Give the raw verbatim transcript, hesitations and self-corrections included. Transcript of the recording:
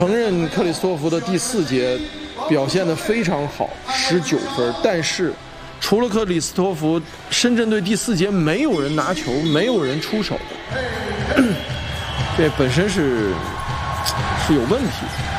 承认克里斯托弗的第四节表现得非常好，十九分。但是除了克里斯托弗，深圳队第四节没有人拿球，没有人出手，这本身是是有问题的。